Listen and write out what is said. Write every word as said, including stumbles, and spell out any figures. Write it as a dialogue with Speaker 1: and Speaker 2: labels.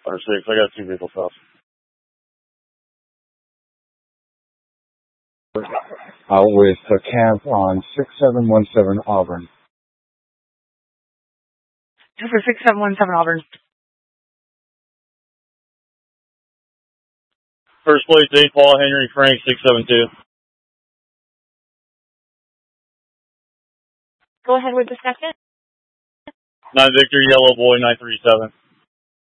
Speaker 1: Or six. I got two vehicle stops.
Speaker 2: Out with a cab on six seven one seven Auburn.
Speaker 3: Two for six seven one seven Auburn.
Speaker 1: First place, eight Paul Henry Frank, six seven two.
Speaker 3: Go ahead with the second.
Speaker 1: nine Victor Yellow Boy, nine three seven.